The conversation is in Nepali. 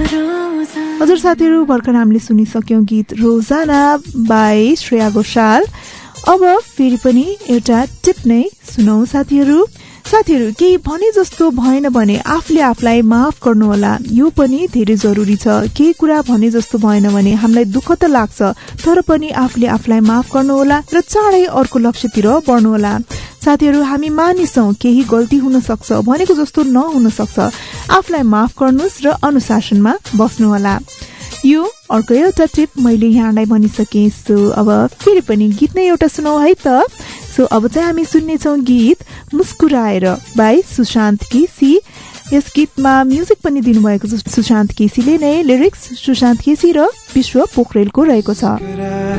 हजुर साथीहरू, भर्खर हामीले सुनिसक्यौं गीत रोजाना बाई श्रेया घोषाल। अब फेरि पनि एउटा टिप नै सुनौ साथीहरू। केही भने जस्तो भएन भने आफूले आफूलाई माफ गर्नुहोला, यो पनि धेरै जरुरी छ। केही कुरा भने जस्तो भएन भने हामीलाई दुःख त लाग्छ, तर पनि आफूले आफूलाई माफ गर्नुहोला र चाँडै अर्को लक्ष्यतिर बढ्नुहोला। साथीहरू, हामी मानिसौं, केही गल्ती हुन सक्छ, भनेको जस्तो नहुन सक्छ। आफूलाई माफ गर्नुहोस् र अनुशासनमा बस्नुहोला। यो अर्को एउटा टिप मैले यहाँलाई भनिसकेँ। सो अब फेरि पनि गीत नै एउटा सुनौ है त। सो अब चाहिँ हामी सुन्नेछौँ गीत मुस्कुराएर बाई सुशान्त केसी। यस गीतमा म्युजिक पनि दिनुभएको छ सुशान्त केसीले नै। लिरिक्स सुशान्त केसी र विश्व पोखरेलको रहेको छ।